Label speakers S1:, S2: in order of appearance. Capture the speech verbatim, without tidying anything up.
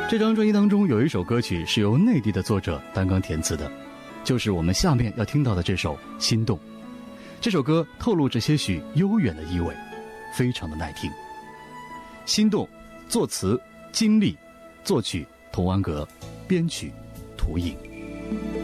S1: 这张专辑当中有一首歌曲是由内地的作者担纲填词的，就是我们下面要听到的这首《心动》。这首歌透露着些许悠远的意味，非常的耐听。心动，作词金立，作曲童安格，编曲涂影。